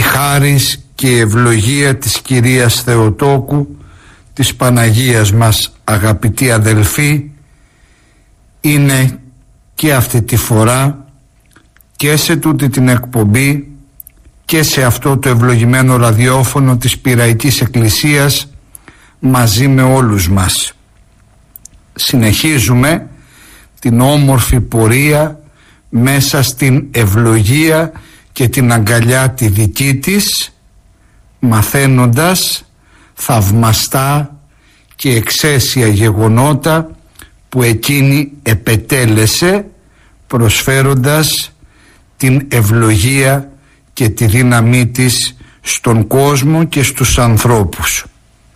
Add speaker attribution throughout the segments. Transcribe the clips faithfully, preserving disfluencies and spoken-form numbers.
Speaker 1: χάρις και η ευλογία της Κυρίας Θεοτόκου, της Παναγίας μας αγαπητοί αδελφοί, είναι και αυτή τη φορά και σε τούτη την εκπομπή και σε αυτό το ευλογημένο ραδιόφωνο της Πειραϊκής Εκκλησίας μαζί με όλους μας. Συνεχίζουμε την όμορφη πορεία μέσα στην ευλογία και την αγκαλιά τη δική της, μαθαίνοντας θαυμαστά και εξαίσια γεγονότα που εκείνη επετέλεσε, προσφέροντας την ευλογία και τη δύναμή της στον κόσμο και στους ανθρώπους.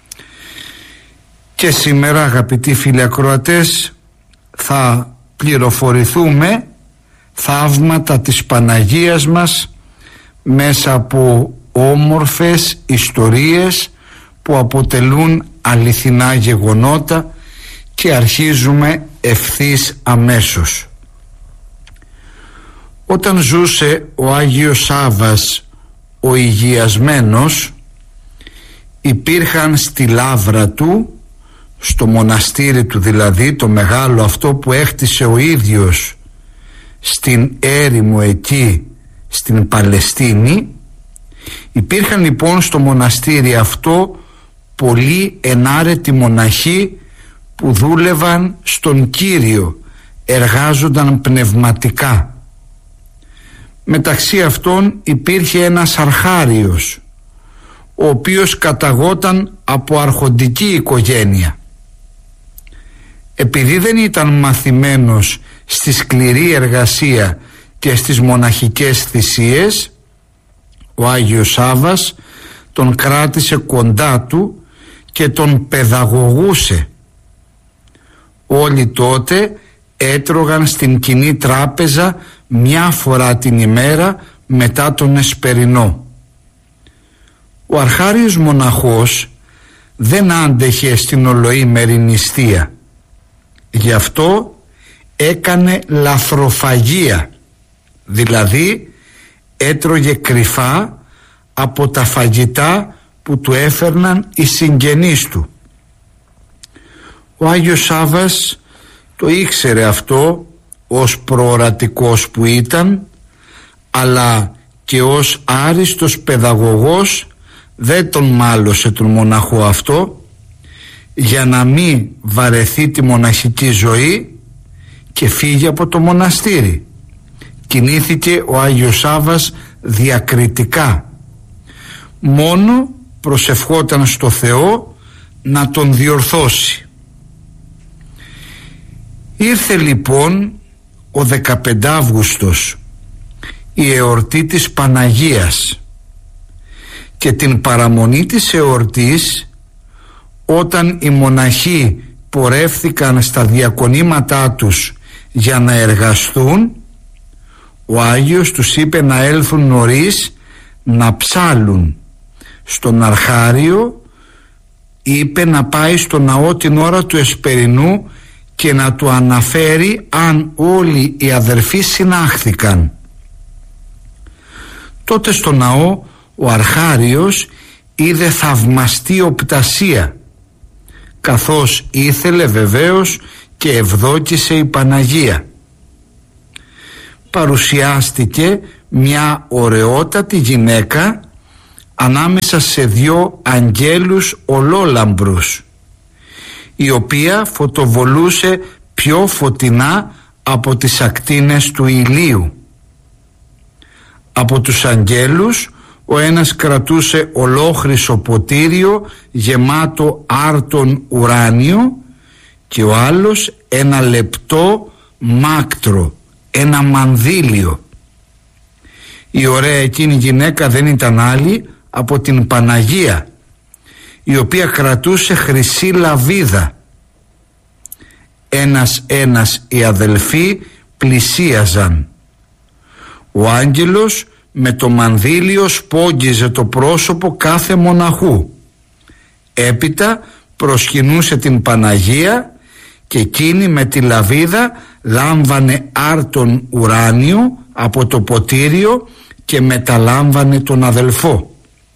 Speaker 1: Και σήμερα, αγαπητοί φίλοι ακροατές, θα πληροφορηθούμε θαύματα της Παναγίας μας μέσα από όμορφες ιστορίες που αποτελούν αληθινά γεγονότα, και αρχίζουμε ευθύς αμέσως. Όταν ζούσε ο Άγιος Σάββας ο Υγειασμένος, υπήρχαν στη λάβρα του, στο μοναστήρι του δηλαδή, το μεγάλο αυτό που έκτισε ο ίδιος στην έρημο εκεί στην Παλαιστίνη, υπήρχαν λοιπόν στο μοναστήρι αυτό πολλοί ενάρετοι μοναχοί που δούλευαν στον Κύριο, εργάζονταν πνευματικά. Μεταξύ αυτών υπήρχε ένας αρχάριος, ο οποίος καταγόταν από αρχοντική οικογένεια. Επειδή δεν ήταν μαθημένος στη σκληρή εργασία και στις μοναχικές θυσίες, ο Άγιος Σάββας τον κράτησε κοντά του και τον παιδαγωγούσε. Όλοι τότε έτρωγαν στην κοινή τράπεζα μια φορά την ημέρα μετά τον εσπερινό. Ο αρχάριος μοναχός δεν άντεχε στην ολοήμερη νηστεία. Γι' αυτό έκανε λαθροφαγία, δηλαδή έτρωγε κρυφά από τα φαγητά που του έφερναν οι συγγενείς του. Ο Άγιος Σάββας το ήξερε αυτό ως προορατικός που ήταν, αλλά και ως άριστος παιδαγωγός δεν τον μάλωσε τον μοναχό αυτό, για να μην βαρεθεί τη μοναχική ζωή, και φύγει από το μοναστήρι. Κινήθηκε ο Άγιος Σάββας διακριτικά, μόνο προσευχόταν στο Θεό να τον διορθώσει. Ήρθε λοιπόν ο δεκαπέντε Αυγούστος, η εορτή της Παναγίας, και την παραμονή της εορτής, όταν οι μοναχοί πορεύθηκαν στα διακονήματά τους για να εργαστούν, ο Άγιος τους είπε να έλθουν νωρίς να ψάλουν. Στον αρχάριο είπε να πάει στο ναό την ώρα του εσπερινού και να του αναφέρει αν όλοι οι αδερφοί συνάχθηκαν. Τότε στο ναό ο αρχάριος είδε θαυμαστή οπτασία, καθώς ήθελε βεβαίως και ευδόκησε η Παναγία. Παρουσιάστηκε μια ωραιότατη γυναίκα ανάμεσα σε δυο αγγέλους ολόλαμπρους, η οποία φωτοβολούσε πιο φωτεινά από τις ακτίνες του ηλίου. Από τους αγγέλους ο ένας κρατούσε ολόχρυσο ποτήριο γεμάτο άρτον ουράνιο, και ο άλλος ένα λεπτό μάκτρο, ένα μανδύλιο. Η ωραία εκείνη γυναίκα δεν ήταν άλλη από την Παναγία, η οποία κρατούσε χρυσή λαβίδα. Ένας ένας οι αδελφοί πλησίαζαν. Ο άγγελος με το μανδύλιο σπόγγιζε το πρόσωπο κάθε μοναχού. Έπειτα προσκυνούσε την Παναγία και εκείνη με τη λαβίδα λάμβανε άρτον ουράνιο από το ποτήριο και μεταλάμβανε τον αδελφό.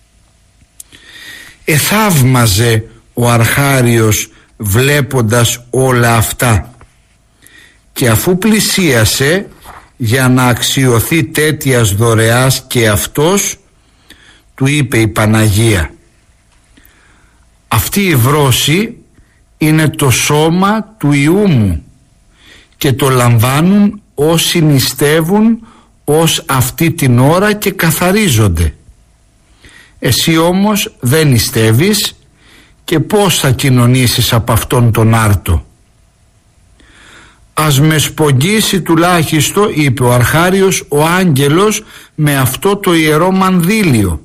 Speaker 1: Εθαύμαζε ο αρχάριος βλέποντας όλα αυτά, και αφού πλησίασε για να αξιωθεί τέτοιας δωρεάς και αυτός, του είπε η Παναγία: «Αυτή η βρώση είναι το σώμα του Υιού μου και το λαμβάνουν όσοι νηστεύουν ως αυτή την ώρα και καθαρίζονται. Εσύ όμως δεν νηστεύεις και πώς θα κοινωνήσεις από αυτόν τον άρτο?» «Ας με σπογγίσει τουλάχιστον», είπε ο αρχάριος, «ο άγγελος με αυτό το ιερό μανδύλιο».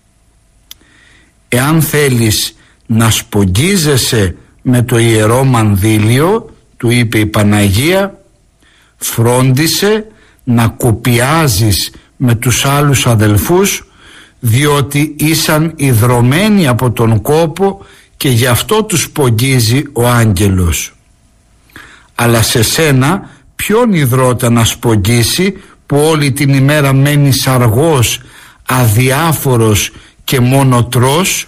Speaker 1: «Εάν θέλεις να σπογγίζεσαι με το ιερό μανδύλιο», του είπε η Παναγία, «φρόντισε να κοπιάζεις με τους άλλους αδελφούς, διότι ήσαν ιδρωμένοι από τον κόπο και γι' αυτό τους σπογγίζει ο άγγελος. Αλλά σε σένα ποιον ιδρώτα να σπογγίσει, που όλη την ημέρα μένεις αργός, αδιάφορος και μόνο τρως?»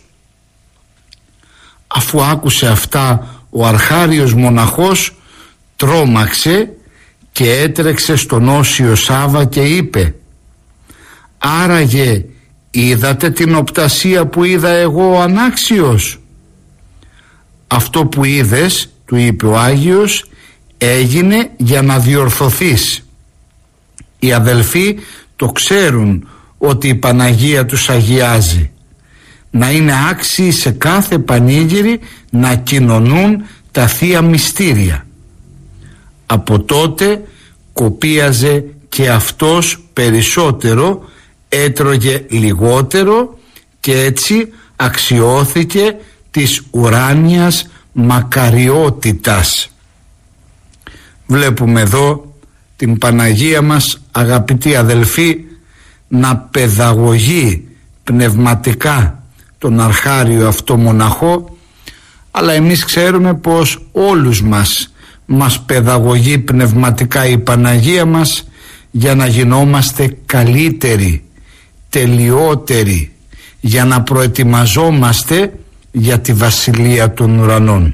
Speaker 1: Αφού άκουσε αυτά, ο αρχάριος μοναχός τρόμαξε και έτρεξε στον Όσιο Σάββα και είπε: «Άραγε είδατε την οπτασία που είδα εγώ ο ανάξιος?» «Αυτό που είδες», του είπε ο Άγιος, «έγινε για να διορθωθείς. Οι αδελφοί το ξέρουν ότι η Παναγία τους αγιάζει. Να είναι άξιοι σε κάθε πανήγυρη να κοινωνούν τα θεία μυστήρια». Από τότε κοπίαζε και αυτός περισσότερο, έτρωγε λιγότερο και έτσι αξιώθηκε της ουράνιας μακαριότητας. Βλέπουμε εδώ την Παναγία μας, αγαπητοί αδελφοί, να παιδαγωγεί πνευματικά τον αρχάριο αυτό μοναχό, αλλά εμείς ξέρουμε πως όλους μας μας παιδαγωγεί πνευματικά η Παναγία μας για να γινόμαστε καλύτεροι, τελειότεροι, για να προετοιμαζόμαστε για τη Βασιλεία των Ουρανών.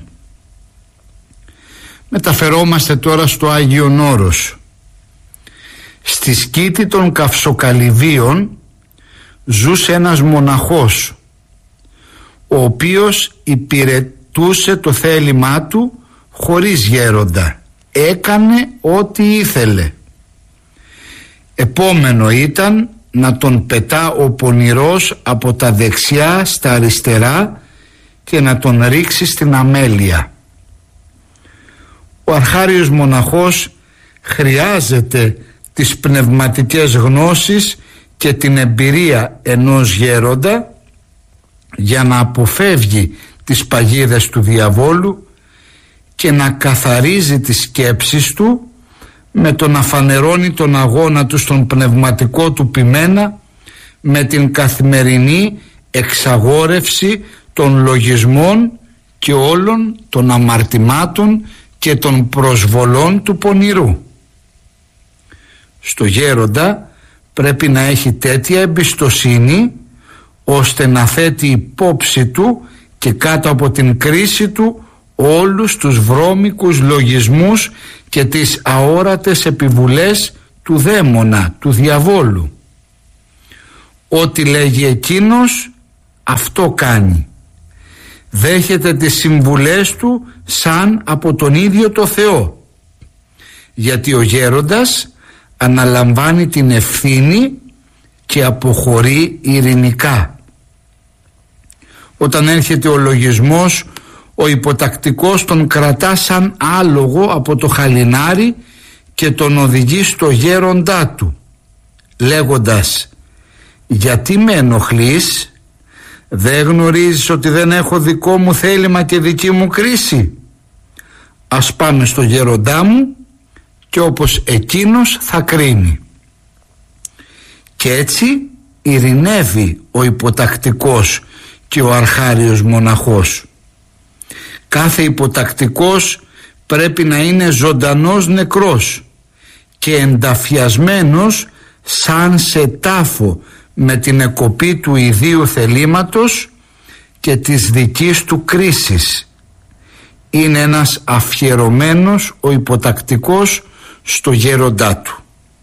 Speaker 1: Μεταφερόμαστε τώρα στο Άγιον Όρος. Στη σκήτη των Καυσοκαλυβίων ζούσε ένας μοναχός, ο οποίος υπηρετούσε το θέλημά του χωρίς γέροντα. Έκανε ό,τι ήθελε. Επόμενο ήταν να τον πετά ο πονηρός από τα δεξιά στα αριστερά και να τον ρίξει στην αμέλεια. Ο αρχάριος μοναχός χρειάζεται τις πνευματικές γνώσεις και την εμπειρία ενός γέροντα για να αποφεύγει τις παγίδες του διαβόλου και να καθαρίζει τις σκέψεις του με το να φανερώνει τον αγώνα του στον πνευματικό του ποιμένα με την καθημερινή εξαγόρευση των λογισμών και όλων των αμαρτημάτων και των προσβολών του πονηρού. Στο γέροντα πρέπει να έχει τέτοια εμπιστοσύνη ώστε να θέτει υπόψη του και κάτω από την κρίση του όλους τους βρώμικους λογισμούς και τις αόρατες επιβουλές του δαίμονα, του διαβόλου. Ό,τι λέγει εκείνος, αυτό κάνει. Δέχεται τις συμβουλές του σαν από τον ίδιο το Θεό, γιατί ο γέροντας αναλαμβάνει την ευθύνη και αποχωρεί ειρηνικά. Όταν έρχεται ο λογισμός, ο υποτακτικός τον κρατά σαν άλογο από το χαλινάρι και τον οδηγεί στο γέροντά του, λέγοντας: «Γιατί με ενοχλείς? Δεν γνωρίζεις ότι δεν έχω δικό μου θέλημα και δική μου κρίση? Ας πάμε στο γέροντά μου και όπως εκείνος θα κρίνει». Και έτσι ειρηνεύει ο υποτακτικός και ο αρχάριος μοναχός. Κάθε υποτακτικός πρέπει να είναι ζωντανός νεκρός και ενταφιασμένος σαν σε τάφο με την εκοπή του ιδίου θελήματος και της δικής του κρίσης. Είναι ένας αφιερωμένος ο υποτακτικός στο γέροντά του.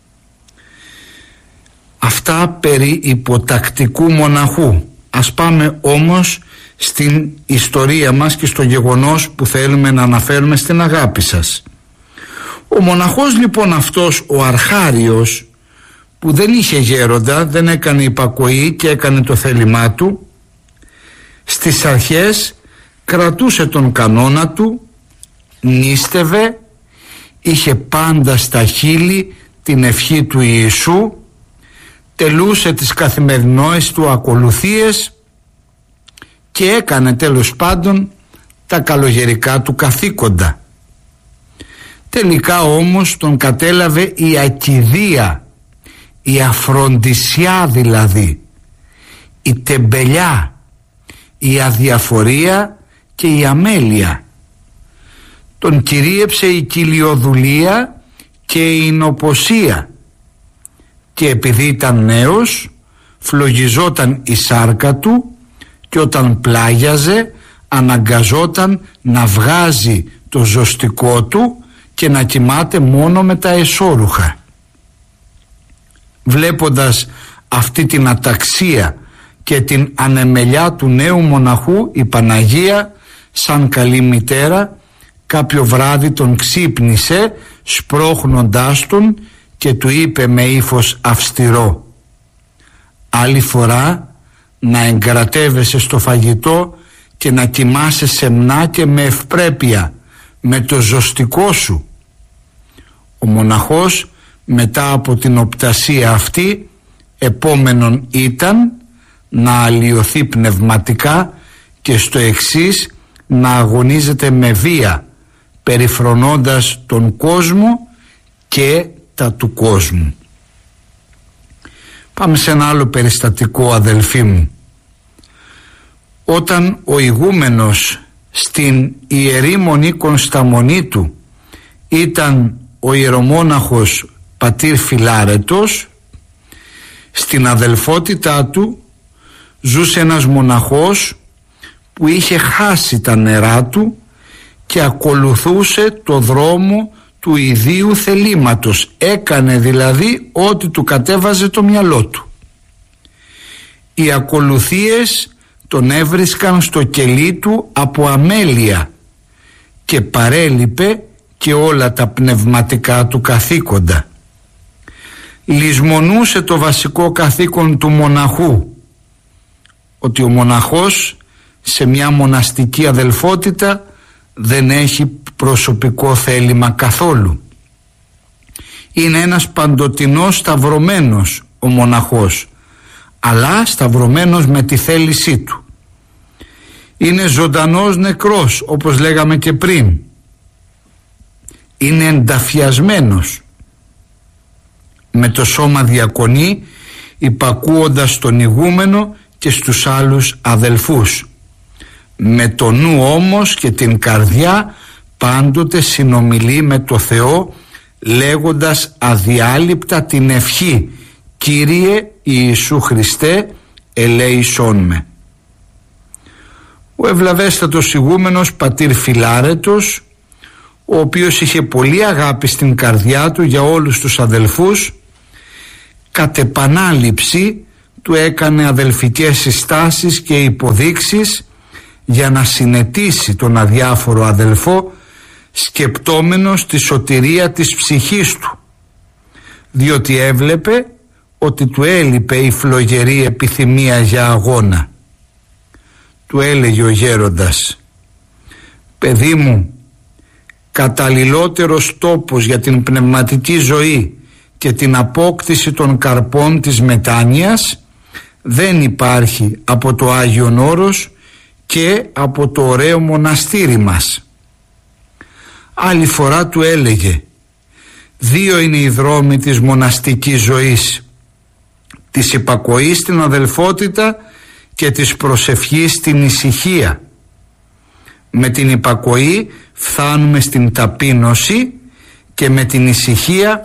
Speaker 1: Αυτά περί υποτακτικού μοναχού. Ας πάμε όμως στην ιστορία μας και στο γεγονός που θέλουμε να αναφέρουμε στην αγάπη σας. Ο μοναχός λοιπόν αυτός, ο αρχάριος, που δεν είχε γέροντα, δεν έκανε υπακοή και έκανε το θέλημά του, στις αρχές κρατούσε τον κανόνα του, νίστευε, είχε πάντα στα χείλη την ευχή του Ιησού, τελούσε τις καθημερινές του ακολουθίες και έκανε τέλος πάντων τα καλογερικά του καθήκοντα. Τελικά όμως τον κατέλαβε η ακηδία, η αφροντισιά δηλαδή, η τεμπελιά, η αδιαφορία και η αμέλεια. Τον κυρίεψε η κοιλιοδουλία και η νοποσία και επειδή ήταν νέος φλογιζόταν η σάρκα του και όταν πλάγιαζε αναγκαζόταν να βγάζει το ζωστικό του και να κοιμάται μόνο με τα εσώρουχα. Βλέποντας αυτή την αταξία και την ανεμελιά του νέου μοναχού, η Παναγία σαν καλή μητέρα κάποιο βράδυ τον ξύπνησε σπρώχνοντάς τον και του είπε με ύφος αυστηρό: «Άλλη φορά να εγκρατεύεσαι στο φαγητό και να κοιμάσαι σεμνά και με ευπρέπεια με το ζωστικό σου». Ο μοναχός μετά από την οπτασία αυτή επόμενον ήταν να αλλοιωθεί πνευματικά και στο εξής να αγωνίζεται με βία, περιφρονώντας τον κόσμο και τα του κόσμου. Πάμε σε ένα άλλο περιστατικό, αδελφοί μου. Όταν ο ηγούμενος στην Ιερή Μονή Κωνσταμονίτου ήταν ο ιερομόναχος πατήρ Φιλάρετος, στην αδελφότητά του ζούσε ένας μοναχός που είχε χάσει τα νερά του και ακολουθούσε το δρόμο του ιδίου θελήματος, έκανε δηλαδή ό,τι του κατέβαζε το μυαλό του. Οι ακολουθίες τον έβρισκαν στο κελί του από αμέλεια και παρέλειπε και όλα τα πνευματικά του καθήκοντα. Λησμονούσε το βασικό καθήκον του μοναχού, ότι ο μοναχός σε μια μοναστική αδελφότητα δεν έχει προσωπικό θέλημα καθόλου. Είναι ένας παντοτινός σταυρωμένος ο μοναχός, αλλά σταυρωμένος με τη θέλησή του. Είναι ζωντανός νεκρός, όπως λέγαμε και πριν. Είναι ενταφιασμένος. Με το σώμα διακονεί, υπακούοντας τον ηγούμενο και στους άλλους αδελφούς. Με το νου όμως και την καρδιά πάντοτε συνομιλεί με το Θεό, λέγοντας αδιάλειπτα την ευχή: «Κύριε Ιησού Χριστέ, ελέησόν με». Ο ευλαβέστατος ηγούμενος πατήρ Φιλάρετος, ο οποίος είχε πολύ αγάπη στην καρδιά του για όλους τους αδελφούς, κατ' επανάληψη του έκανε αδελφικές συστάσεις και υποδείξεις για να συνετίσει τον αδιάφορο αδελφό, σκεπτόμενος τη σωτηρία της ψυχής του, διότι έβλεπε ότι του έλειπε η φλογερή επιθυμία για αγώνα. Του έλεγε ο γέροντας: «Παιδί μου, καταλληλότερος τόπος για την πνευματική ζωή και την απόκτηση των καρπών της μετάνοιας δεν υπάρχει από το Άγιον Όρος και από το ωραίο μοναστήρι μας». Άλλη φορά του έλεγε: «Δύο είναι οι δρόμοι της μοναστικής ζωής, της υπακοής στην αδελφότητα και της προσευχής στην ησυχία. Με την υπακοή φτάνουμε στην ταπείνωση και με την ησυχία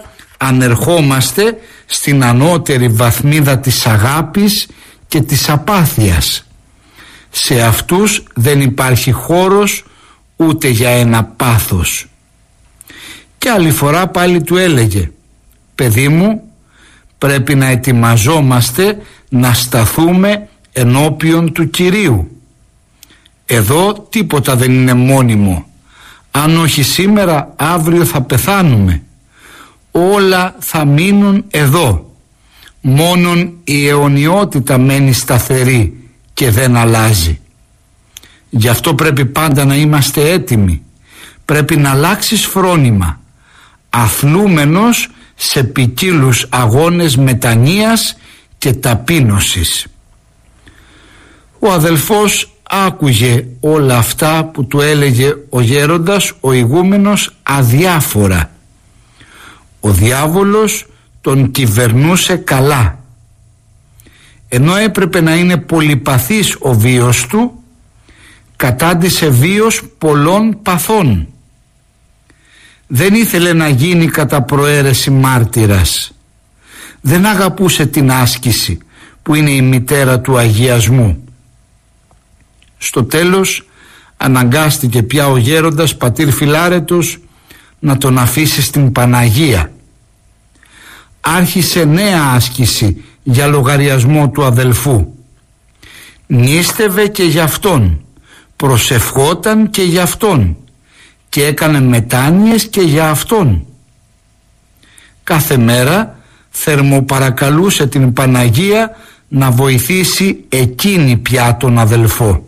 Speaker 1: ανερχόμαστε στην ανώτερη βαθμίδα της αγάπης και της απάθειας. Σε αυτούς δεν υπάρχει χώρος ούτε για ένα πάθος. Και άλλη φορά πάλι του έλεγε: παιδί μου, πρέπει να ετοιμαζόμαστε να σταθούμε ενώπιον του Κυρίου. Εδώ τίποτα δεν είναι μόνιμο. Αν όχι σήμερα, αύριο θα πεθάνουμε. Όλα θα μείνουν εδώ. Μόνον η αιωνιότητα μένει σταθερή και δεν αλλάζει. Γι' αυτό πρέπει πάντα να είμαστε έτοιμοι. Πρέπει να αλλάξεις φρόνημα, αθλούμενος σε ποικίλους αγώνες μετανοίας και ταπείνωσης. Ο αδελφός άκουγε όλα αυτά που του έλεγε ο γέροντας, ο ηγούμενος, αδιάφορα. Ο διάβολος τον κυβερνούσε καλά. Ενώ έπρεπε να είναι πολυπαθής ο βίος του, κατάντησε βίος πολλών παθών. Δεν ήθελε να γίνει κατά προαίρεση μάρτυρας. Δεν αγαπούσε την άσκηση που είναι η μητέρα του αγιασμού. Στο τέλος αναγκάστηκε πια ο γέροντας πατήρ Φιλάρετος να τον αφήσει στην Παναγία. Άρχισε νέα άσκηση για λογαριασμό του αδελφού. Νίστευε και για αυτόν, προσευχόταν και για αυτόν και έκανε μετάνοιες και για αυτόν. Κάθε μέρα θερμοπαρακαλούσε την Παναγία να βοηθήσει εκείνη πια τον αδελφό.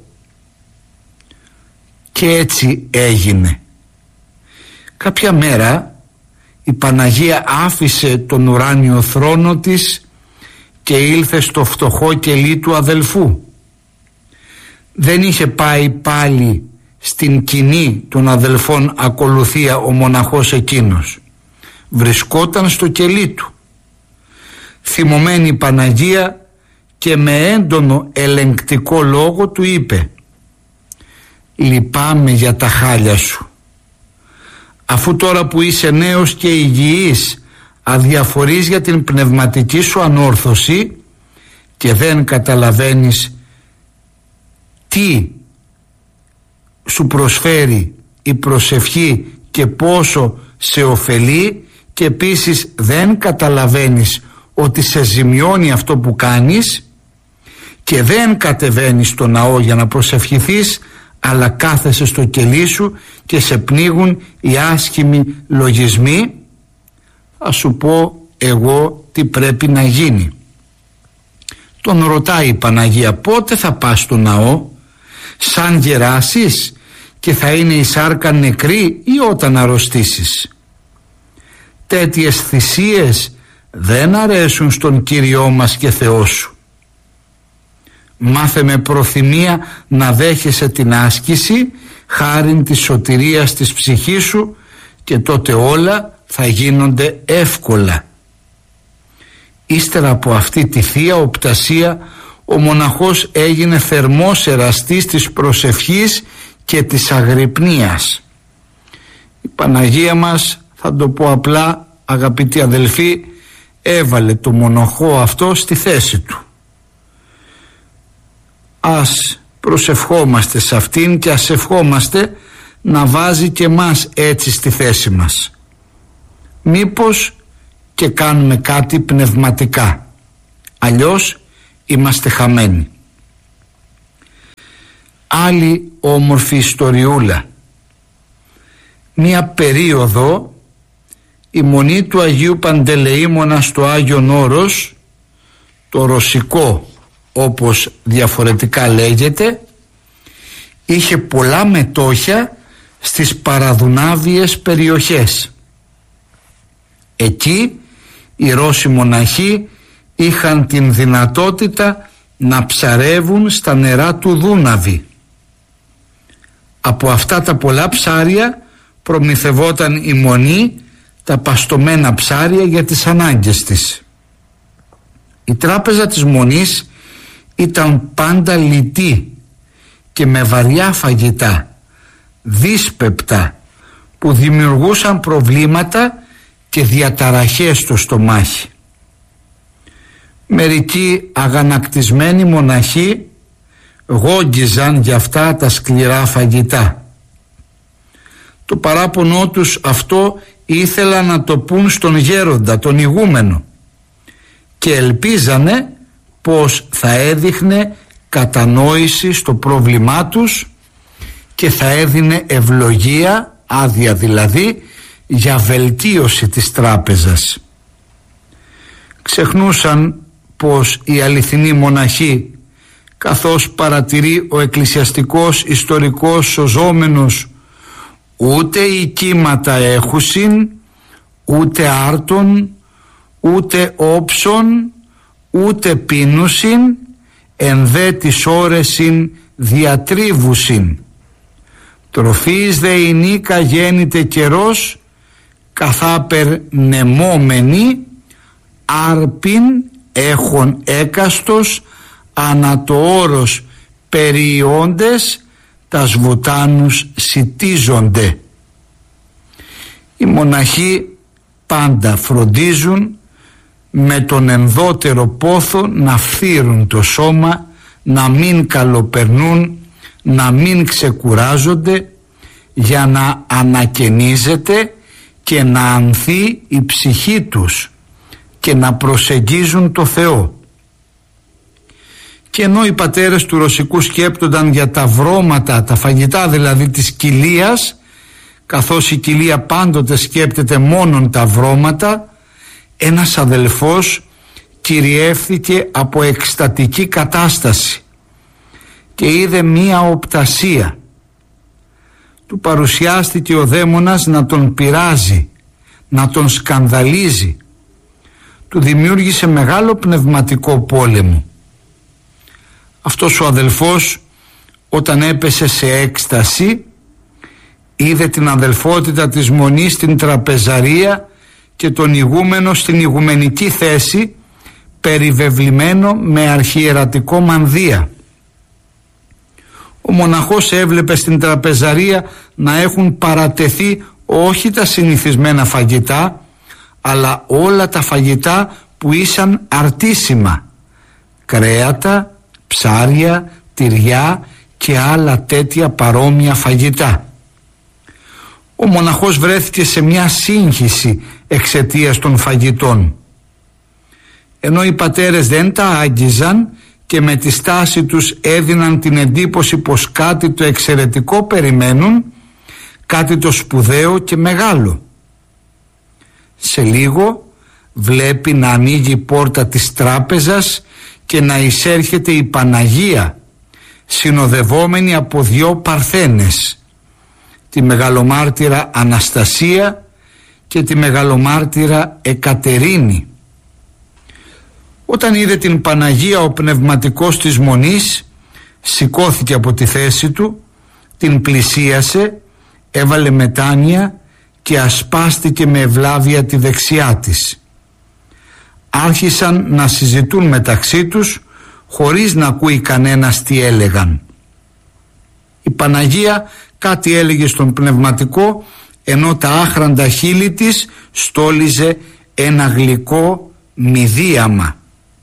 Speaker 1: Και έτσι έγινε. Κάποια μέρα η Παναγία άφησε τον ουράνιο θρόνο της και ήλθε στο φτωχό κελί του αδελφού. Δεν είχε πάει πάλι στην κοινή των αδελφών ακολουθία ο μοναχός εκείνος. Βρισκόταν στο κελί του. Θυμωμένη η Παναγία και με έντονο ελεγκτικό λόγο του είπε: «Λυπάμαι για τα χάλια σου. Αφού τώρα που είσαι νέος και υγιής αδιαφορείς για την πνευματική σου ανόρθωση και δεν καταλαβαίνεις τι σου προσφέρει η προσευχή και πόσο σε ωφελεί, και επίσης δεν καταλαβαίνεις ότι σε ζημιώνει αυτό που κάνεις και δεν κατεβαίνεις στο ναό για να προσευχηθείς, αλλά κάθεσαι στο κελί σου και σε πνίγουν οι άσχημοι λογισμοί, θα σου πω εγώ τι πρέπει να γίνει». Τον ρωτάει η Παναγία: «Πότε θα πας στο ναό, σαν γεράσεις και θα είναι η σάρκα νεκρή ή όταν αρρωστήσεις?» Τέτοιες θυσίες δεν αρέσουν στον Κύριό μας και Θεό σου. Μάθε με προθυμία να δέχεσαι την άσκηση χάριν της σωτηρίας της ψυχής σου και τότε όλα θα γίνονται εύκολα. Ύστερα από αυτή τη θεία οπτασία ο μοναχός έγινε θερμός εραστής της προσευχής και της αγρυπνίας. Η Παναγία μας, θα το πω απλά αγαπητοί αδελφοί, έβαλε το μοναχό αυτό στη θέση του. Ας προσευχόμαστε σε αυτήν και ας ευχόμαστε να βάζει και μας έτσι στη θέση μας. Μήπως και κάνουμε κάτι πνευματικά, αλλιώς είμαστε χαμένοι. Άλλη όμορφη ιστοριούλα. Μία περίοδο η μονή του Αγίου Παντελεήμωνα στο Άγιον Όρος, το Ρωσικό όπως διαφορετικά λέγεται, είχε πολλά μετόχια στις παραδουνάβιες περιοχές. Εκεί οι Ρώσοι μοναχοί είχαν την δυνατότητα να ψαρεύουν στα νερά του Δούναβη. Από αυτά τα πολλά ψάρια προμηθευόταν η μονή τα παστομένα ψάρια για τις ανάγκες της. Η τράπεζα της μονής ήταν πάντα λιτή και με βαριά φαγητά, δύσπεπτα, που δημιουργούσαν προβλήματα και διαταραχές στο στομάχι. Μερικοί αγανακτισμένοι μοναχοί γόγγιζαν για αυτά τα σκληρά φαγητά. Το παράπονο τους αυτό ήθελαν να το πούν στον γέροντα, τον ηγούμενο, και ελπίζανε πως θα έδειχνε κατανόηση στο πρόβλημά τους και θα έδινε ευλογία, άδεια δηλαδή, για βελτίωση της τράπεζας. Ξεχνούσαν πως οι αληθινοί μοναχοί, καθώς παρατηρεί ο εκκλησιαστικός ιστορικός σωζόμενος, ούτε οικίματα έχουσιν, ούτε άρτον, ούτε όψον, ούτε πίνουσιν, εν δε τις ώρεσιν διατρίβουσιν. Τροφής δε ηνίκα γέννηται καιρός, καθάπερ νεμόμενοι, άρπιν έχων έκαστος, ανά το όρος περιόντες, τας βουτάνους σιτίζονται. Οι μοναχοί πάντα φροντίζουν με τον ενδότερο πόθο να φθείρουν το σώμα, να μην καλοπερνούν, να μην ξεκουράζονται, για να ανακαινίζεται και να ανθεί η ψυχή τους και να προσεγγίζουν το Θεό. Και ενώ οι πατέρες του Ρωσικού σκέπτονταν για τα βρώματα, τα φαγητά δηλαδή της κοιλίας, καθώς η κοιλία πάντοτε σκέπτεται μόνον τα βρώματα, ένας αδελφός κυριεύθηκε από εκστατική κατάσταση και είδε μία οπτασία. Του παρουσιάστηκε ο δαίμονας να τον πειράζει, να τον σκανδαλίζει. Του δημιούργησε μεγάλο πνευματικό πόλεμο. Αυτός ο αδελφός, όταν έπεσε σε έκσταση, είδε την αδελφότητα της Μονής στην τραπεζαρία και τον ηγούμενο στην ηγουμενική θέση, περιβεβλημένο με αρχιερατικό μανδύα. Ο μοναχός έβλεπε στην τραπεζαρία να έχουν παρατεθεί όχι τα συνηθισμένα φαγητά, αλλά όλα τα φαγητά που ήσαν αρτίσιμα, κρέατα, ψάρια, τυριά και άλλα τέτοια παρόμοια φαγητά. Ο μοναχός βρέθηκε σε μια σύγχυση εξαιτίας των φαγητών. Ενώ οι πατέρες δεν τα άγγιζαν και με τη στάση τους έδιναν την εντύπωση πως κάτι το εξαιρετικό περιμένουν, κάτι το σπουδαίο και μεγάλο. Σε λίγο βλέπει να ανοίγει η πόρτα της τράπεζας και να εισέρχεται η Παναγία, συνοδευόμενη από δυο παρθένες, τη μεγαλομάρτυρα Αναστασία και τη μεγαλομάρτυρα Εκατερίνη. Όταν είδε την Παναγία, ο πνευματικός της Μονής σηκώθηκε από τη θέση του, την πλησίασε, έβαλε μετάνοια και ασπάστηκε με ευλάβεια τη δεξιά της. Άρχισαν να συζητούν μεταξύ τους χωρίς να ακούει κανένας τι έλεγαν. Η Παναγία κάτι έλεγε στον πνευματικό, ενώ τα άχραντα χείλη της στόλιζε ένα γλυκό μυδίαμα.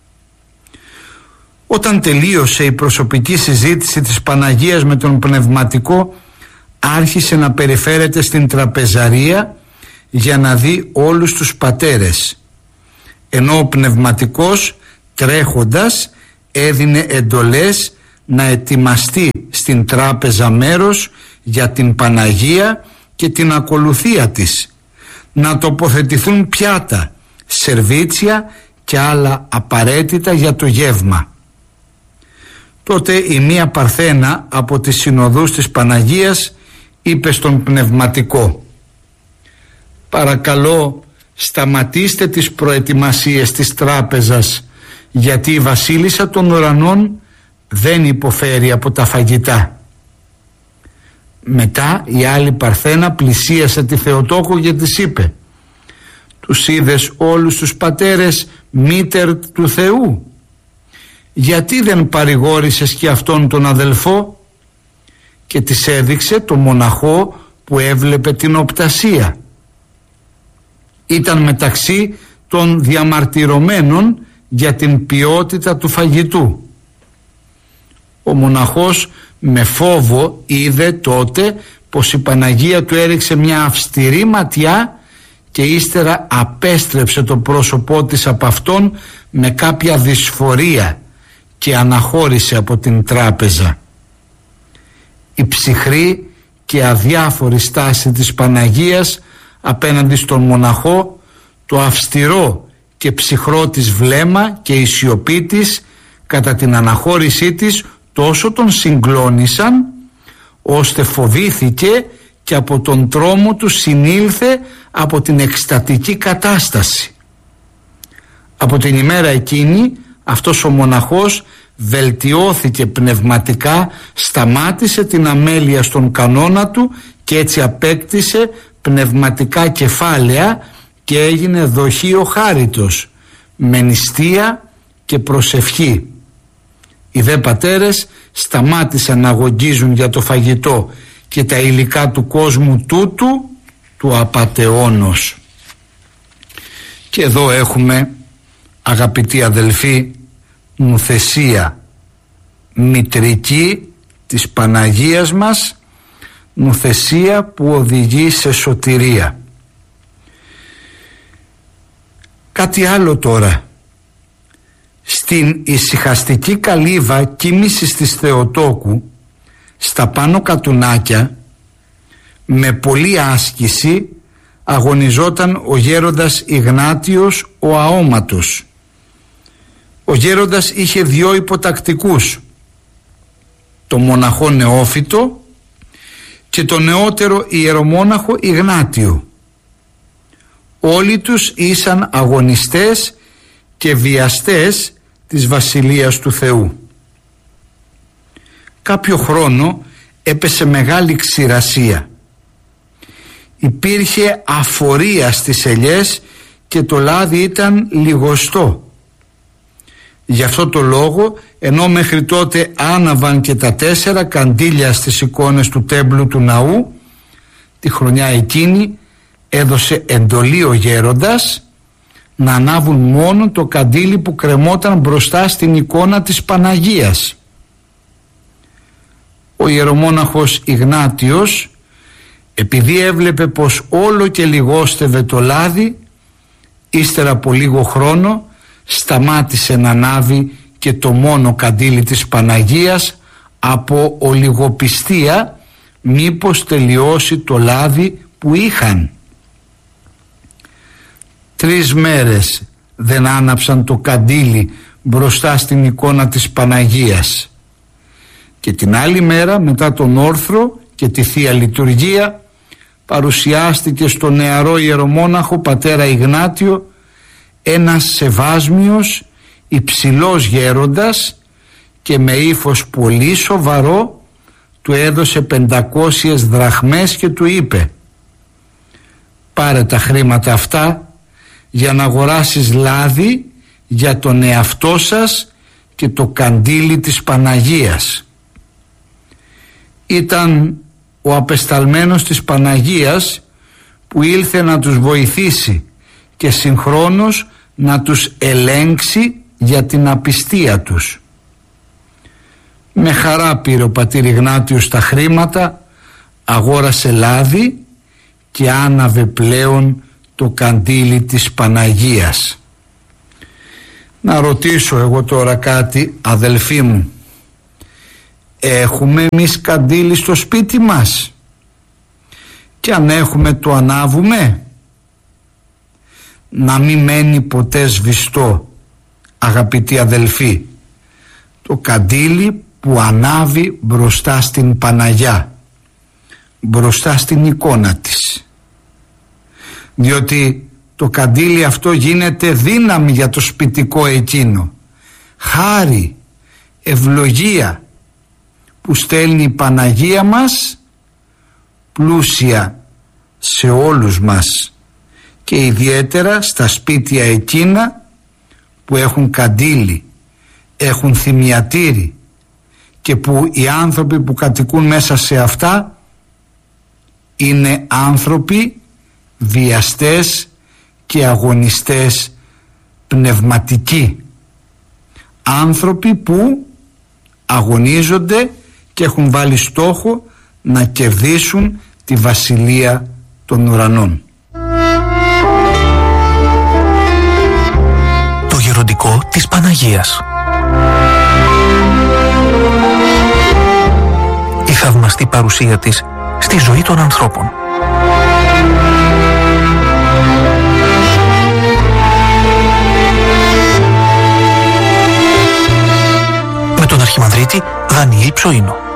Speaker 1: Όταν τελείωσε η προσωπική συζήτηση της Παναγίας με τον πνευματικό, άρχισε να περιφέρεται στην τραπεζαρία για να δει όλους τους πατέρες, ενώ ο πνευματικός τρέχοντας έδινε εντολές να ετοιμαστεί στην τράπεζα μέρος για την Παναγία και την ακολουθία της, να τοποθετηθούν πιάτα, σερβίτσια και άλλα απαραίτητα για το γεύμα. Τότε η μία παρθένα από τις συνοδούς της Παναγίας είπε στον πνευματικό: «Παρακαλώ, σταματήστε τις προετοιμασίες της τράπεζας, γιατί η βασίλισσα των ουρανών δεν υποφέρει από τα φαγητά». Μετά η άλλη παρθένα πλησίασε τη Θεοτόκο και της είπε: «Τους είδες όλους τους πατέρες μήτερ του Θεού? Γιατί δεν παρηγόρησες και αυτόν τον αδελφό?» Και της έδειξε το μοναχό που έβλεπε την οπτασία. Ήταν μεταξύ των διαμαρτυρωμένων για την ποιότητα του φαγητού. Ο μοναχός με φόβο είδε τότε πως η Παναγία του έριξε μια αυστηρή ματιά και ύστερα απέστρεψε το πρόσωπό της από αυτόν με κάποια δυσφορία και αναχώρησε από την τράπεζα. Η ψυχρή και αδιάφορη στάση της Παναγίας απέναντι στον μοναχό, το αυστηρό και ψυχρό της βλέμμα και η σιωπή της κατά την αναχώρησή της τόσο τον συγκλώνησαν, ώστε φοβήθηκε και από τον τρόμο του συνήλθε από την εκστατική κατάσταση. Από την ημέρα εκείνη αυτός ο μοναχός βελτιώθηκε πνευματικά, σταμάτησε την αμέλεια στον κανόνα του και έτσι απέκτησε πνευματικά κεφάλαια και έγινε δοχείο χάριτος με νηστεία και προσευχή. Οι δε πατέρες σταμάτησαν να αγωνίζουν για το φαγητό και τα υλικά του κόσμου τούτου του απατεώνος. Και εδώ έχουμε, αγαπητοί αδελφοί, νουθεσία μητρική της Παναγίας μας, νουθεσία που οδηγεί σε σωτηρία. Κάτι άλλο τώρα. Στην ησυχαστική καλύβα κοίμησης της Θεοτόκου, στα πάνω κατουνάκια, με πολλή άσκηση αγωνιζόταν ο γέροντας Ιγνάτιος ο Αόματος. Ο γέροντας είχε δυο υποτακτικούς, το μοναχό Νεόφυτο και το νεότερο ιερομόναχο Ιγνάτιο. Όλοι τους ήσαν αγωνιστές και βιαστές της Βασιλείας του Θεού. Κάποιο χρόνο έπεσε μεγάλη ξηρασία. Υπήρχε αφορία στις ελιές και το λάδι ήταν λιγοστό. Γι' αυτό το λόγο, ενώ μέχρι τότε άναβαν και τα τέσσερα καντήλια στις εικόνες του τέμπλου του ναού, τη χρονιά εκείνη έδωσε εντολή ο γέροντας να ανάβουν μόνο το καντήλι που κρεμόταν μπροστά στην εικόνα της Παναγίας. Ο ιερομόναχος Ιγνάτιος, επειδή έβλεπε πως όλο και λιγόστευε το λάδι, ύστερα από λίγο χρόνο σταμάτησε να ανάβει και το μόνο καντήλι της Παναγίας από ολιγοπιστία, μήπως τελειώσει το λάδι που είχαν. Τρεις μέρες δεν άναψαν το καντήλι μπροστά στην εικόνα της Παναγίας και την άλλη μέρα, μετά τον όρθρο και τη Θεία Λειτουργία, παρουσιάστηκε στο νεαρό ιερομόναχο πατέρα Ιγνάτιο ένας σεβάσμιος υψηλός γέροντας και με ύφος πολύ σοβαρό του έδωσε πεντακόσιες δραχμές και του είπε: «Πάρε τα χρήματα αυτά για να αγοράσεις λάδι για τον εαυτό σας και το καντήλι της Παναγίας». Ήταν ο απεσταλμένος της Παναγίας που ήλθε να τους βοηθήσει και συγχρόνως να τους ελέγξει για την απιστία τους. Με χαρά πήρε ο πατήρ Ιγνάτιος τα χρήματα, αγόρασε λάδι και άναβε πλέον το καντήλι της Παναγίας. Να ρωτήσω εγώ τώρα κάτι, αδελφοί μου. Έχουμε εμείς καντήλι στο σπίτι μας? Και αν έχουμε, το ανάβουμε? Να μην μένει ποτέ σβηστό, αγαπητοί αδελφοί, το καντήλι που ανάβει μπροστά στην Παναγιά, μπροστά στην εικόνα της. Διότι το καντήλι αυτό γίνεται δύναμη για το σπιτικό εκείνο, χάρη, ευλογία που στέλνει η Παναγία μας, πλούσια σε όλους μας και ιδιαίτερα στα σπίτια εκείνα που έχουν καντήλι, έχουν θυμιατήρι και που οι άνθρωποι που κατοικούν μέσα σε αυτά είναι άνθρωποι βιαστές και αγωνιστές πνευματικοί, άνθρωποι που αγωνίζονται και έχουν βάλει στόχο να κερδίσουν τη βασιλεία των ουρανών.
Speaker 2: Το γεροντικό της Παναγίας. Η θαυμαστή παρουσία της στη ζωή των ανθρώπων. Με τον Αρχιμανδρίτη Δανιήλ Ψωίνο.